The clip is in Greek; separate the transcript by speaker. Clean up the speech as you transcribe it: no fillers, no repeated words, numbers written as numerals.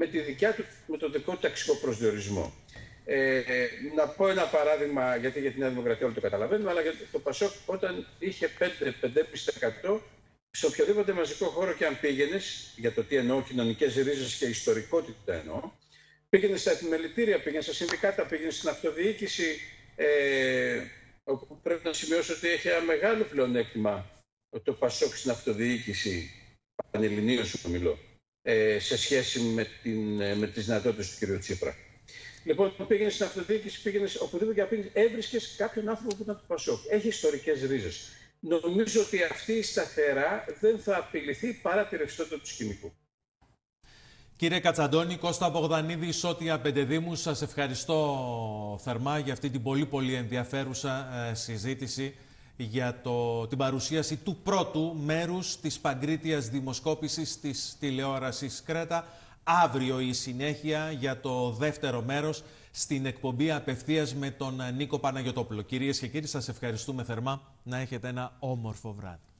Speaker 1: με το δικό του ταξικό προσδιορισμό. Να πω ένα παράδειγμα, γιατί για την Νέα Δημοκρατία όλοι το καταλαβαίνουμε, αλλά για το ΠΑΣΟΚ όταν είχε 5-5,5% σε οποιοδήποτε μαζικό χώρο και αν πήγαινες, για το τι εννοώ, κοινωνικές ρίζες και ιστορικότητα εννοώ, πήγαινες στα επιμελητήρια, πήγαινες στα συνδικάτα, πήγαινες στην αυτοδιοίκηση, όπου πρέπει να σημειώσω ότι έχει ένα μεγάλο πλεονέκτημα το ΠΑΣΟΚ στην αυτοδιοίκηση, πανελληνίως μιλώ, σε σχέση με τις δυνατότητες του κ. Τσίπρα. Λοιπόν, πήγαινε στην αυτοδιοίκηση, πήγαινε οπουδήποτε και πήγαινε, έβρισκες κάποιον άνθρωπο που ήταν του ΠΑΣΟΚ. Έχει ιστορικές ρίζες. Νομίζω ότι αυτή η σταθερά δεν θα απειληθεί παρά τη ρευστότητα του σκηνικού.
Speaker 2: Κύριε Κατσαντώνη, Κώστα Μπογδανίδη, Σώτια Πεντεδήμου, σας ευχαριστώ θερμά για αυτή την πολύ ενδιαφέρουσα συζήτηση για την παρουσίαση του πρώτου μέρους της παγκρίτιας δημοσκόπησης της τηλεόρασης Κρέτα. Αύριο η συνέχεια για το δεύτερο μέρος στην εκπομπή απευθείας με τον Νίκο Παναγιωτόπουλο. Κυρίες και κύριοι, σας ευχαριστούμε θερμά. Να έχετε ένα όμορφο βράδυ.